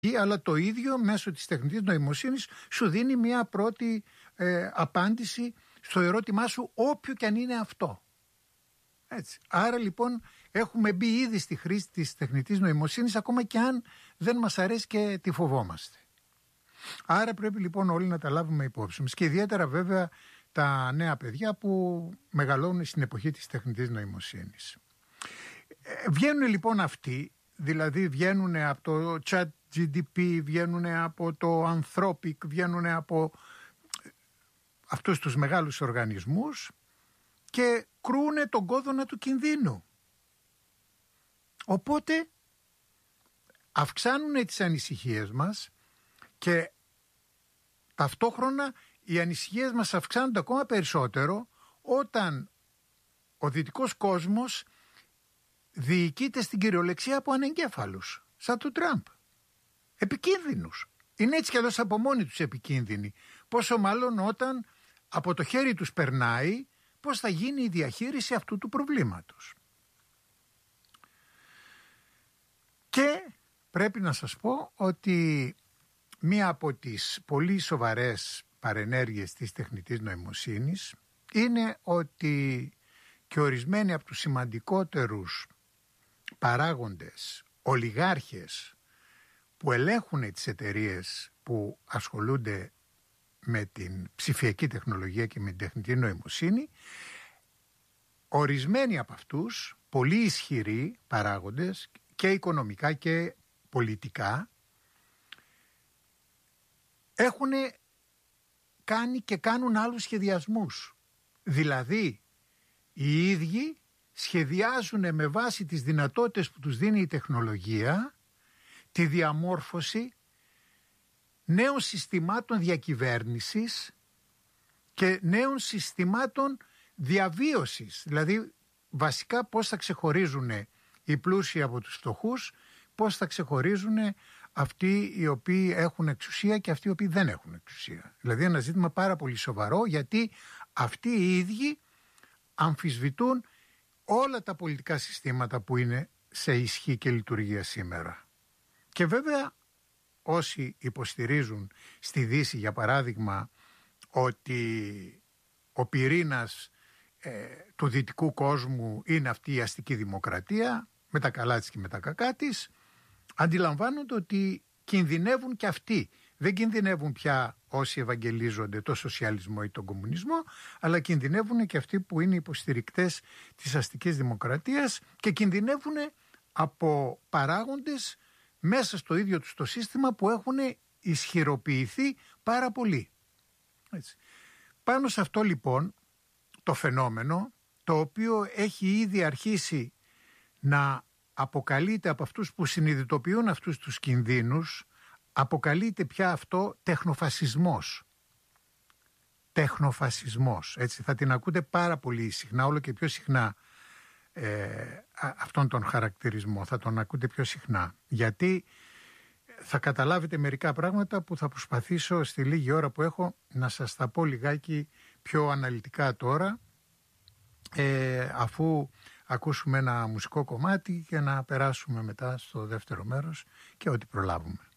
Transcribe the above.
αλλά το ίδιο μέσω της τεχνητής νοημοσύνης σου δίνει μια πρώτη απάντηση στο ερώτημά σου, όποιο και αν είναι αυτό. Έτσι. Άρα λοιπόν έχουμε μπει ήδη στη χρήση της τεχνητής νοημοσύνης, ακόμα και αν δεν μας αρέσει και τη φοβόμαστε. Άρα πρέπει λοιπόν όλοι να τα λάβουμε υπόψη μας, και ιδιαίτερα βέβαια τα νέα παιδιά που μεγαλώνουν στην εποχή της τεχνητής νοημοσύνης. Βγαίνουν λοιπόν αυτοί, δηλαδή βγαίνουν από το ChatGPT, βγαίνουν από το Anthropic, βγαίνουν από αυτούς τους μεγάλους οργανισμούς και κρούνε τον κόδωνα του κινδύνου. Οπότε αυξάνουν τις ανησυχίες μας και ταυτόχρονα οι ανησυχίες μας αυξάνονται ακόμα περισσότερο όταν ο δυτικός κόσμος διοικείται στην κυριολεξία από ανεγκέφαλους, σαν του Τραμπ. Επικίνδυνους. Είναι έτσι κι αλλιώς από μόνοι τους επικίνδυνοι. Πόσο μάλλον όταν από το χέρι τους περνάει πώς θα γίνει η διαχείριση αυτού του προβλήματος. Και πρέπει να σας πω ότι μία από τις πολύ σοβαρές παρενέργειες της τεχνητής νοημοσύνης είναι ότι και ορισμένοι από τους σημαντικότερους παράγοντες, ολιγάρχες που ελέγχουν τις εταιρείες που ασχολούνται με την ψηφιακή τεχνολογία και με την τεχνητή νοημοσύνη, ορισμένοι από αυτούς, πολύ ισχυροί παράγοντες και οικονομικά και πολιτικά, έχουν κάνει και κάνουν άλλους σχεδιασμούς. Δηλαδή οι ίδιοι σχεδιάζουν με βάση τις δυνατότητες που τους δίνει η τεχνολογία τη διαμόρφωση νέων συστημάτων διακυβέρνησης και νέων συστημάτων διαβίωσης. Δηλαδή βασικά πώς θα ξεχωρίζουν οι πλούσιοι από τους φτωχούς, πώς θα ξεχωρίζουν αυτοί οι οποίοι έχουν εξουσία και αυτοί οι οποίοι δεν έχουν εξουσία. Δηλαδή ένα ζήτημα πάρα πολύ σοβαρό, γιατί αυτοί οι ίδιοι αμφισβητούν όλα τα πολιτικά συστήματα που είναι σε ισχύ και λειτουργία σήμερα. Και βέβαια όσοι υποστηρίζουν στη Δύση, για παράδειγμα, ότι ο πυρήνας του δυτικού κόσμου είναι αυτή η αστική δημοκρατία, με τα καλά της και με τα κακά της, αντιλαμβάνονται ότι κινδυνεύουν και αυτοί. Δεν κινδυνεύουν πια όσοι ευαγγελίζονται το σοσιαλισμό ή τον κομμουνισμό, αλλά κινδυνεύουν και αυτοί που είναι υποστηρικτές της αστικής δημοκρατίας και κινδυνεύουν από παράγοντες μέσα στο ίδιο τους το σύστημα που έχουν ισχυροποιηθεί πάρα πολύ. Έτσι. Πάνω σε αυτό λοιπόν το φαινόμενο, το οποίο έχει ήδη αρχίσει να αποκαλείται από αυτούς που συνειδητοποιούν αυτούς τους κινδύνους, αποκαλείται πια αυτό τεχνοφασισμός. Τεχνοφασισμός, έτσι θα την ακούτε πάρα πολύ συχνά, όλο και πιο συχνά αυτόν τον χαρακτηρισμό, θα τον ακούτε πιο συχνά. Γιατί θα καταλάβετε μερικά πράγματα που θα προσπαθήσω στη λίγη ώρα που έχω να σας τα πω λιγάκι πιο αναλυτικά τώρα, αφού ακούσουμε ένα μουσικό κομμάτι και να περάσουμε μετά στο δεύτερο μέρος και ό,τι προλάβουμε.